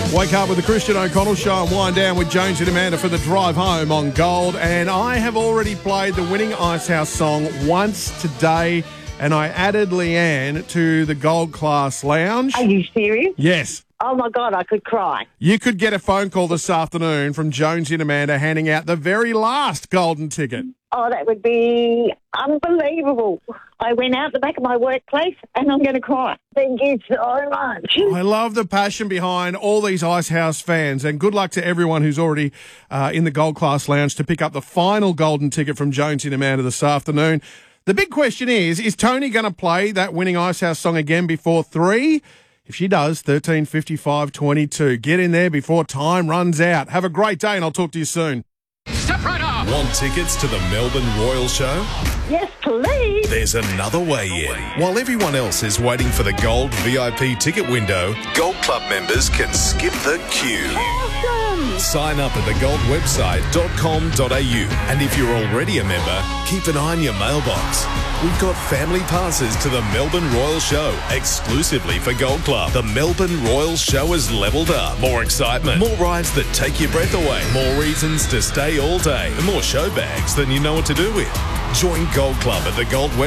Wake up with the Christian O'Connell Show and wind down with Jones and Amanda for the drive home on Gold. And I have already played the winning Icehouse song once today, and I added Leanne to the Gold Class Lounge. Are you serious? Yes. Oh, my God, I could cry. You could get a phone call this afternoon from Jones and Amanda handing out the very last golden ticket. Oh, that would be unbelievable. I went out the back of my workplace and I'm going to cry. Thank you so much. I love the passion behind all these Icehouse fans, and good luck to everyone who's already in the Gold Class Lounge to pick up the final golden ticket from Jones and Amanda this afternoon. The big question is Tony going to play that winning Icehouse song again before 3? If she does, 13:55:22. Get in there before time runs out. Have a great day and I'll talk to you soon. Step right up. Want tickets to the Melbourne Royal Show? Yes, please. There's another way in. While everyone else is waiting for the Gold VIP ticket window, Gold Club members can skip the queue. Awesome. Sign up at thegoldwebsite.com.au. And if you're already a member, keep an eye on your mailbox. We've got family passes to the Melbourne Royal Show exclusively for Gold Club. The Melbourne Royal Show has levelled up. More excitement, more rides that take your breath away, more reasons to stay all day, and more show bags than you know what to do with. Join Gold Club at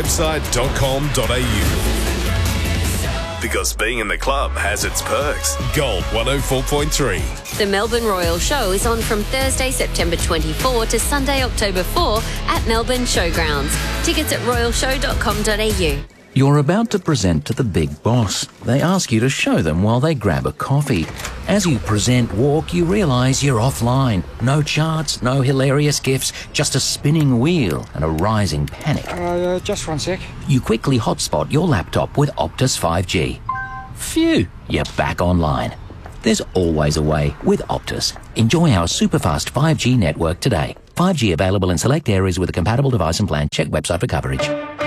thegoldwebsite.com.au. Because being in the club has its perks. Gold 104.3. The Melbourne Royal Show is on from Thursday, September 24 to Sunday, October 4 at Melbourne Showgrounds. Tickets at royalshow.com.au. You're about to present to the big boss. They ask you to show them while they grab a coffee. As you present walk, you realise you're offline. No charts, no hilarious gifs, just a spinning wheel and a rising panic. Just one sec. You quickly hotspot your laptop with Optus 5G. Phew, you're back online. There's always a way with Optus. Enjoy our super-fast 5G network today. 5G available in select areas with a compatible device and plan. Check website for coverage.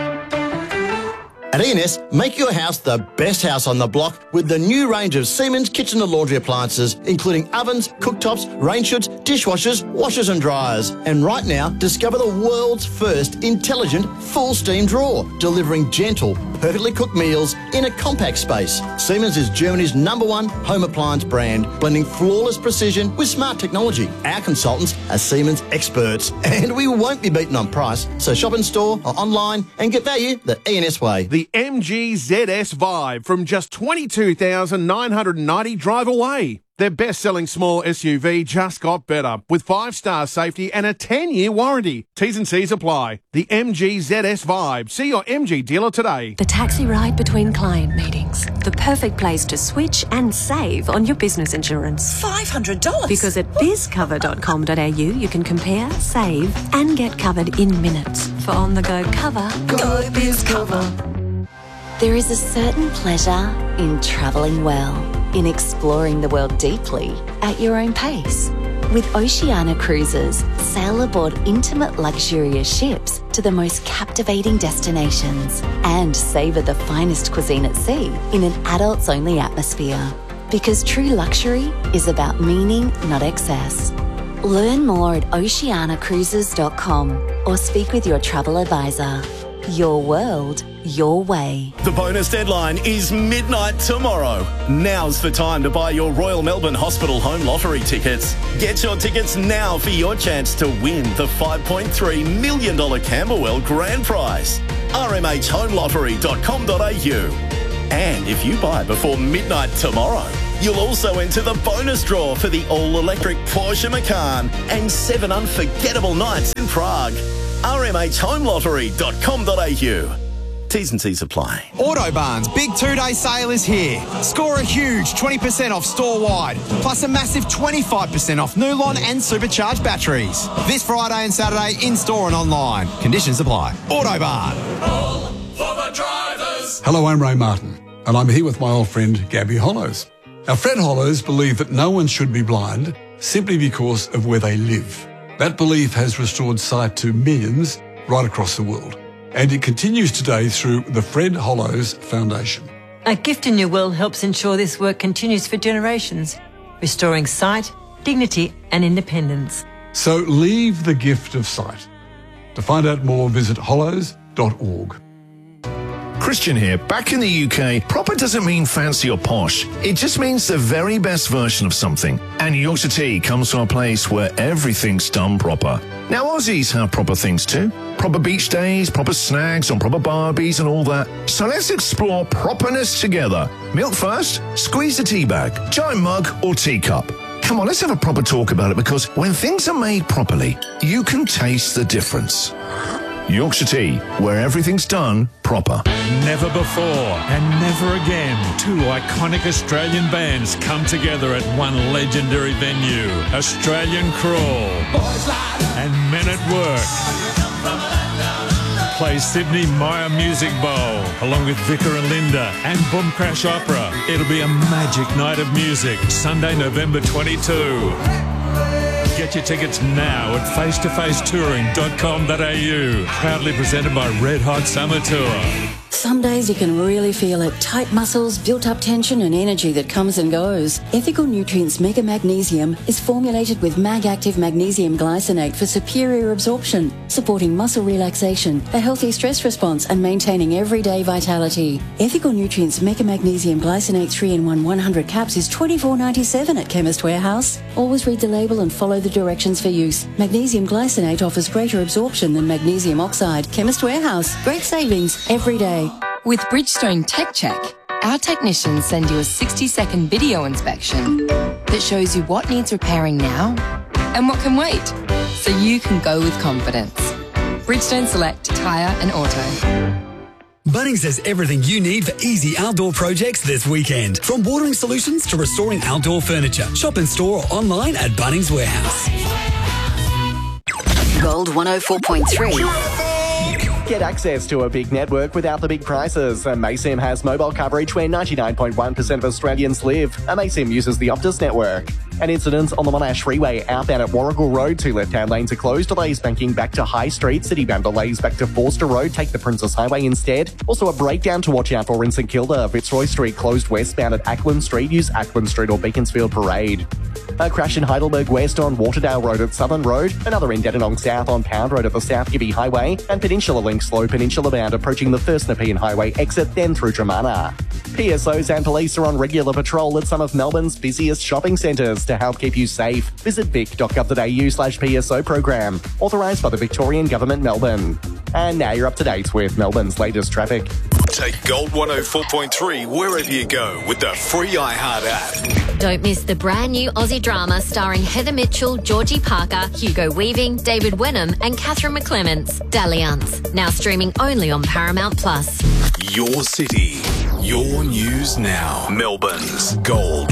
At E&S, make your house the best house on the block with the new range of Siemens kitchen and laundry appliances, including ovens, cooktops, range hoods, dishwashers, washers and dryers. And right now, discover the world's first intelligent full steam drawer, delivering gentle, perfectly cooked meals in a compact space. Siemens is Germany's #1 home appliance brand, blending flawless precision with smart technology. Our consultants are Siemens experts, and we won't be beaten on price. So shop in store or online and get value the E&S way. The MG ZS Vibe from just $22,990 drive away. Their best-selling small SUV just got better with 5-star safety and a 10-year warranty. T's and C's apply. The MG ZS Vibe. See your MG dealer today. The taxi ride between client meetings. The perfect place to switch and save on your business insurance. $500? Because at bizcover.com.au you can compare, save and get covered in minutes. For on-the-go cover, Go BizCover. There is a certain pleasure in travelling well, in exploring the world deeply at your own pace. With Oceania Cruises, sail aboard intimate luxurious ships to the most captivating destinations and savour the finest cuisine at sea in an adults-only atmosphere. Because true luxury is about meaning, not excess. Learn more at oceanacruises.com or speak with your travel advisor. Your world, your way. The bonus deadline is midnight tomorrow. Now's the time to buy your Royal Melbourne Hospital Home Lottery tickets. Get your tickets now for your chance to win the $5.3 million Camberwell grand prize. rmhhomelottery.com.au. And if you buy before midnight tomorrow, you'll also enter the bonus draw for the all-electric Porsche Macan and 7 unforgettable nights in Prague. rmhhomelottery.com.au. T's and C's apply. Autobarn's big 2-day sale is here. Score a huge 20% off store-wide, plus a massive 25% off Nulon and supercharged batteries. This Friday and Saturday in-store and online. Conditions apply. Autobarn. All for the drivers. Hello, I'm Ray Martin, and I'm here with my old friend Gabby Hollows. Our friend Hollows believe that no one should be blind simply because of where they live. That belief has restored sight to millions right across the world. And it continues today through the Fred Hollows Foundation. A Gift in Your Will helps ensure this work continues for generations, restoring sight, dignity and independence. So leave the gift of sight. To find out more, visit hollows.org. Christian here. Back in the UK, proper doesn't mean fancy or posh. It just means the very best version of something. And Yorkshire Tea comes from a place where everything's done proper. Now, Aussies have proper things too. Proper beach days, proper snags on proper barbies and all that. So let's explore properness together. Milk first, squeeze the tea bag, giant mug or teacup. Come on, let's have a proper talk about it, because when things are made properly, you can taste the difference. Yorkshire Tea, where everything's done proper. Never before and never again, two iconic Australian bands come together at one legendary venue. Australian Crawl and Men at Work play Sydney Myer Music Bowl along with Vicar and Linda and Boom Crash Opera. It'll be a magic night of music, Sunday, November 22. Get your tickets now at facetofacetouring.com.au. Proudly presented by Red Hot Summer Tour. Some days you can really feel it. Tight muscles, built-up tension and energy that comes and goes. Ethical Nutrients Mega Magnesium is formulated with Mag-Active Magnesium Glycinate for superior absorption, supporting muscle relaxation, a healthy stress response and maintaining everyday vitality. Ethical Nutrients Mega Magnesium Glycinate 3-in-1 100 caps is $24.97 at Chemist Warehouse. Always read the label and follow the directions for use. Magnesium Glycinate offers greater absorption than magnesium oxide. Chemist Warehouse. Great savings every day. With Bridgestone Tech Check, our technicians send you a 60-second video inspection that shows you what needs repairing now and what can wait, so you can go with confidence. Bridgestone Select Tyre and Auto. Bunnings has everything you need for easy outdoor projects this weekend. From watering solutions to restoring outdoor furniture. Shop in store or online at Bunnings Warehouse. Gold 104.3. Get access to a big network without the big prices. Amaysim has mobile coverage where 99.1% of Australians live. Amaysim uses the Optus network. An incident on the Monash Freeway outbound at Warragul Road. 2 left-hand lanes are closed. Delays banking back to High Street. Citybound delays back to Forster Road. Take the Princess Highway instead. Also a breakdown to watch out for in St Kilda. Fitzroy Street closed westbound at Ackland Street. Use Ackland Street or Beaconsfield Parade. A crash in Heidelberg West on Waterdale Road at Southern Road. Another in Dandenong South on Pound Road at the South Gibby Highway. And Peninsula Link slow Peninsula bound approaching the First Nepean Highway exit, then through Dramana. PSOs and police are on regular patrol at some of Melbourne's busiest shopping centres to help keep you safe. Visit vic.gov.au/PSO program. Authorised by the Victorian Government, Melbourne. And now you're up to date with Melbourne's latest traffic. Take Gold 104.3 wherever you go with the free iHeart app. Don't miss the brand new Aussie drama starring Heather Mitchell, Georgie Parker, Hugo Weaving, David Wenham and Catherine McClements, Dalliance. Now streaming only on Paramount+. Your city, your news now. Melbourne's Gold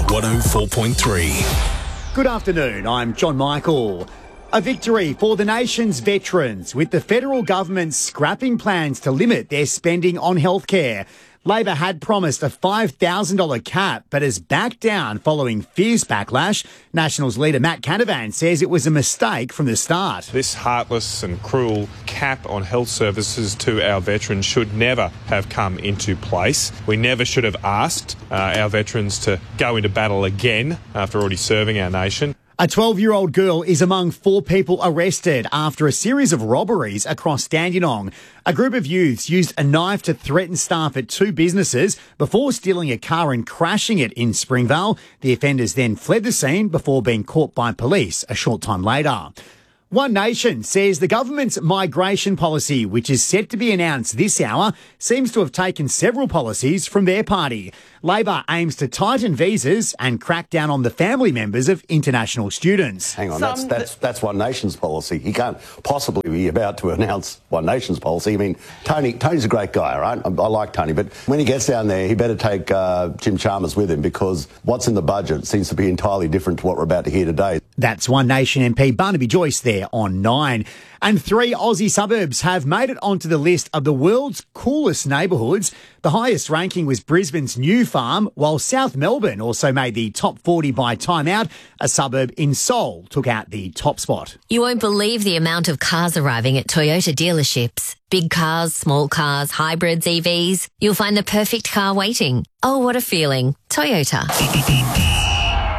104.3. Good afternoon, I'm John Michael. A victory for the nation's veterans, with the federal government scrapping plans to limit their spending on healthcare. Labor had promised a $5,000 cap, but has backed down following fierce backlash. Nationals leader Matt Canavan says it was a mistake from the start. This heartless and cruel cap on health services to our veterans should never have come into place. We never should have asked our veterans to go into battle again after already serving our nation. A 12-year-old girl is among 4 people arrested after a series of robberies across Dandenong. A group of youths used a knife to threaten staff at 2 businesses before stealing a car and crashing it in Springvale. The offenders then fled the scene before being caught by police a short time later. One Nation says the government's migration policy, which is set to be announced this hour, seems to have taken several policies from their party. Labor aims to tighten visas and crack down on the family members of international students. Hang on, that's One Nation's policy. He can't possibly be about to announce One Nation's policy. I mean, Tony's a great guy, all right? I like Tony, but when he gets down there, he better take Jim Chalmers with him, because what's in the budget seems to be entirely different to what we're about to hear today. That's One Nation MP Barnaby Joyce there on 9. And 3 Aussie suburbs have made it onto the list of the world's coolest neighbourhoods. The highest ranking was Brisbane's New Farm, while South Melbourne also made the top 40 by Time Out. A suburb in Seoul took out the top spot. You won't believe the amount of cars arriving at Toyota dealerships. Big cars, small cars, hybrids, EVs. You'll find the perfect car waiting. Oh, what a feeling. Toyota.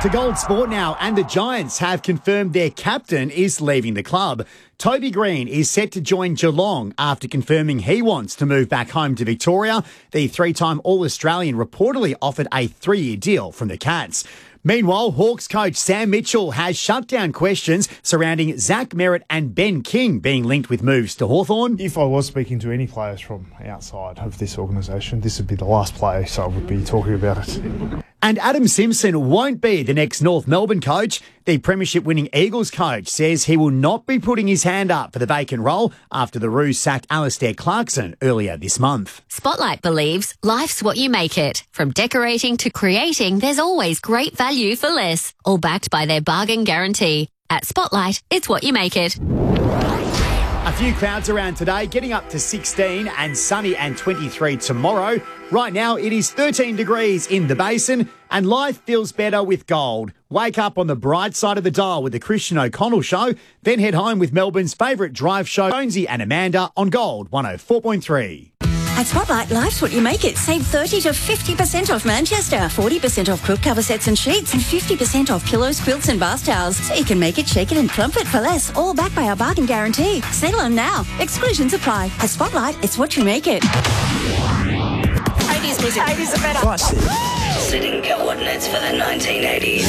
To Gold Sport now, and the Giants have confirmed their captain is leaving the club. Toby Green is set to join Geelong after confirming he wants to move back home to Victoria. The three-time All-Australian reportedly offered a 3-year deal from the Cats. Meanwhile, Hawks coach Sam Mitchell has shut down questions surrounding Zach Merritt and Ben King being linked with moves to Hawthorn. If I was speaking to any players from outside of this organisation, this would be the last player, so I would be talking about it. And Adam Simpson won't be the next North Melbourne coach. The premiership-winning Eagles coach says he will not be putting his hand up for the vacant role after the Roos sacked Alistair Clarkson earlier this month. Spotlight believes life's what you make it. From decorating to creating, there's always great value for less. All backed by their bargain guarantee. At Spotlight, it's what you make it. A few clouds around today, getting up to 16 and sunny and 23 tomorrow. Right now, it is 13 degrees in the basin and life feels better with gold. Wake up on the bright side of the dial with the Christian O'Connell Show, then head home with Melbourne's favourite drive show, Jonesy and Amanda on Gold 104.3. At Spotlight, life's what you make it. Save 30 to 50% off Manchester, 40% off quilt cover sets and sheets, and 50% off pillows, quilts and bath towels. So you can make it, shake it and plump it for less. All backed by our bargain guarantee. Sale on now. Exclusions apply. At Spotlight, it's what you make it. 80s music. 80s are better. Classic. Setting coordinates for the 1980s.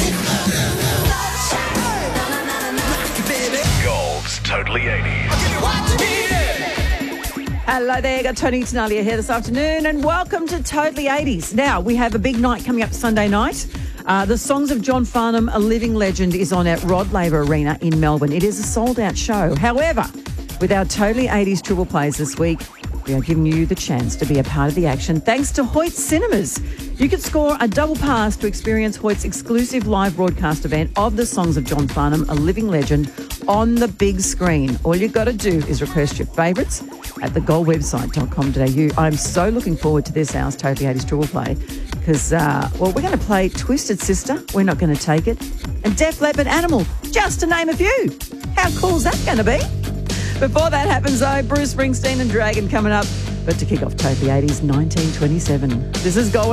Gold's Totally 80s. Hello there, got Tony Tanalia here this afternoon and welcome to Totally 80s. Now, we have a big night coming up Sunday night. The Songs of John Farnham, a living legend, is on at Rod Laver Arena in Melbourne. It is a sold-out show. However, with our Totally 80s triple plays this week, we are giving you the chance to be a part of the action thanks to Hoyt's Cinemas. You could score a double pass to experience Hoyt's exclusive live broadcast event of the Songs of John Farnham, a living legend, on the big screen. All you've got to do is request your favourites at thegoldwebsite.com.au. I'm so looking forward to this hour's Totally 80s triple play because, we're going to play Twisted Sister, We're Not Going to Take It, and Def Leppard, Animal, just to name a few. How cool is that going to be? Before that happens, though, Bruce Springsteen and Dragon coming up. But to kick off Totally 80s, 1927. This is Gold.